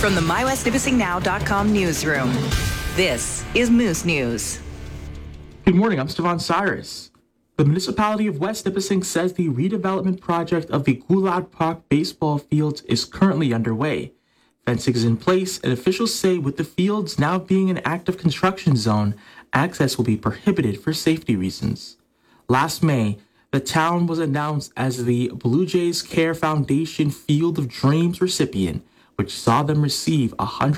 From the MyWestNipissingNow.com newsroom, this is Moose News. Good morning, I'm Stevan Cyrus. The municipality of West Nipissing says the redevelopment project of the Goulad Park baseball fields is currently underway. Fencing is in place, and officials say with the fields now being an active construction zone, access will be prohibited for safety reasons. Last May, the town was announced as the Blue Jays Care Foundation Field of Dreams recipient, which saw them receive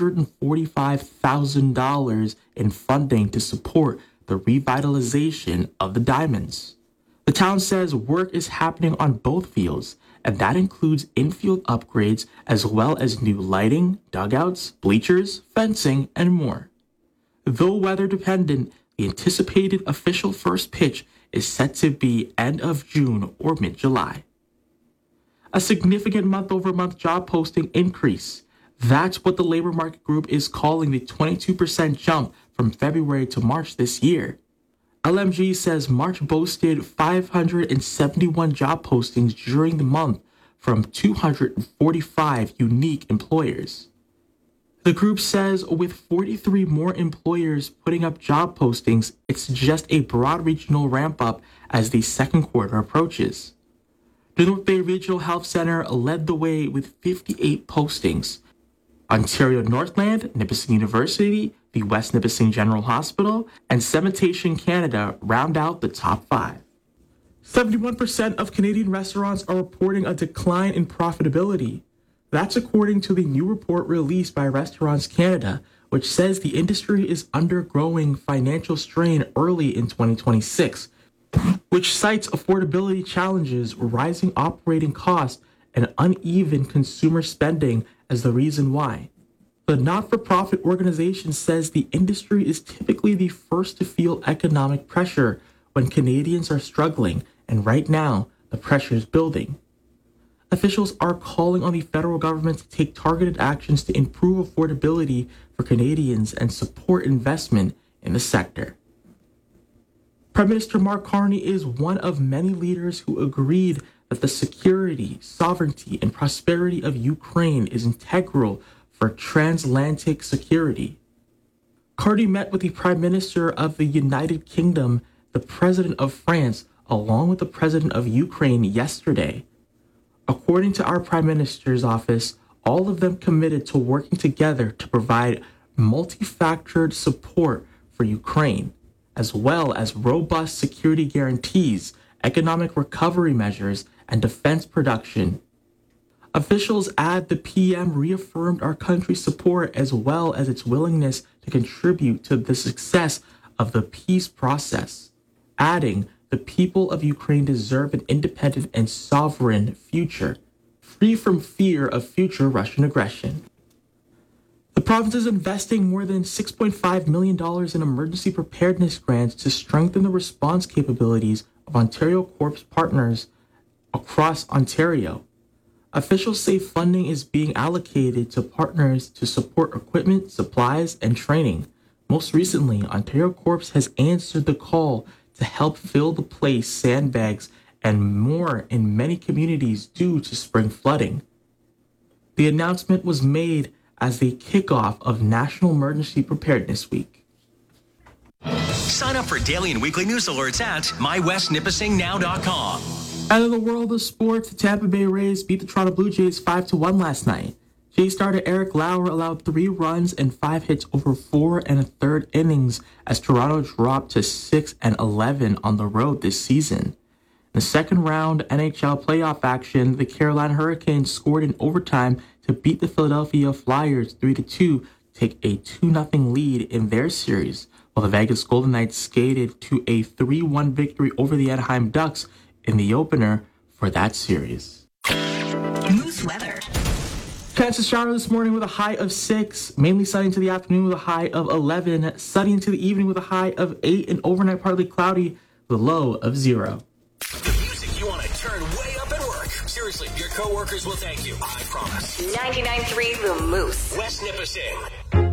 $145,000 in funding to support the revitalization of the Diamonds. The town says work is happening on both fields, and that includes infield upgrades as well as new lighting, dugouts, bleachers, fencing, and more. Though weather dependent, the anticipated official first pitch is set to be end of June or mid-July. A significant month-over-month job posting increase. That's what the labor market group is calling the 22% jump from February to March this year. LMG says March boasted 571 job postings during the month from 245 unique employers. The group says with 43 more employers putting up job postings, it's just a broad regional ramp-up as the second quarter approaches. The North Bay Regional Health Center led the way with 58 postings. Ontario Northland, Nipissing University, the West Nipissing General Hospital, and Cementation Canada round out the top 5. 71% of Canadian restaurants are reporting a decline in profitability. That's according to the new report released by Restaurants Canada, which says the industry is undergoing financial strain early in 2026, which cites affordability challenges, rising operating costs, and uneven consumer spending as the reason why. The not-for-profit organization says the industry is typically the first to feel economic pressure when Canadians are struggling, and right now, the pressure is building. Officials are calling on the federal government to take targeted actions to improve affordability for Canadians and support investment in the sector. Prime Minister Mark Carney is one of many leaders who agreed that the security, sovereignty, and prosperity of Ukraine is integral for transatlantic security. Carney met with the Prime Minister of the United Kingdom, the President of France, along with the President of Ukraine yesterday. According to our Prime Minister's office, all of them committed to working together to provide multi-factored support for Ukraine, as well as robust security guarantees, economic recovery measures, and defense production. Officials add the PM reaffirmed our country's support as well as its willingness to contribute to the success of the peace process, adding the people of Ukraine deserve an independent and sovereign future, free from fear of future Russian aggression. The province is investing more than $6.5 million in emergency preparedness grants to strengthen the response capabilities of Ontario Corps partners across Ontario. Officials say funding is being allocated to partners to support equipment, supplies, and training. Most recently, Ontario Corps has answered the call to help fill the place sandbags and more in many communities due to spring flooding. The announcement was made as the kickoff of National Emergency Preparedness Week. Sign up for daily and weekly news alerts at MyWestNipissingNow.com. Out of the world of sports, the Tampa Bay Rays beat the Toronto Blue Jays 5-1 last night. Jays starter Eric Lauer allowed 3 runs and 5 hits over 4 1/3 innings as Toronto dropped to 6-11 on the road this season. In the second round NHL playoff action, the Carolina Hurricanes scored in overtime to beat the Philadelphia Flyers 3-2 to take a 2-0 lead in their series, while the Vegas Golden Knights skated to a 3-1 victory over the Anaheim Ducks in the opener for that series. Moose weather. Chance of shower this morning with a high of 6, mainly sunny into the afternoon with a high of 11, sunny into the evening with a high of 8, and overnight partly cloudy with a low of 0. The music you want to turn way up at work. Seriously, your coworkers will thank you. I promise. 99.3 The Moose. West Nipissing.